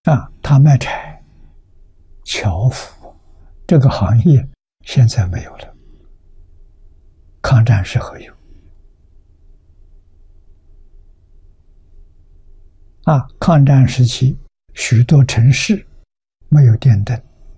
他卖柴、樵夫这个行业现在没有了，抗战时候有。抗战时期，许多城市没有电灯，